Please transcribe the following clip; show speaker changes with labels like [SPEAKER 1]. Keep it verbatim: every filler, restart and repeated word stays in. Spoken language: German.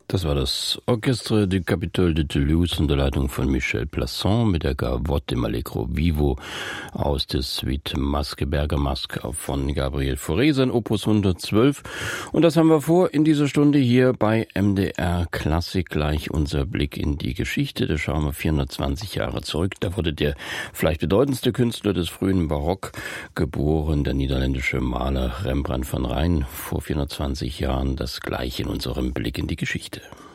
[SPEAKER 1] Das war das Orchestre du Capitole de Toulouse unter Leitung von Michel Plasson mit der Gavotte im Allegro Vivo aus der Suite Masque Bergamasque von Gabriel Fauré, sein Opus hundertzwölf. Und das haben wir vor in dieser Stunde hier bei M D R Klassik. Gleich unser Blick in die Geschichte. Da schauen wir vierhundertzwanzig Jahre zurück. Da wurde der vielleicht bedeutendste Künstler des frühen Barock geboren, der niederländische Maler Rembrandt van Rijn, vor vierhundertzwanzig Jahren. Das gleich in unserem Blick in die Geschichte.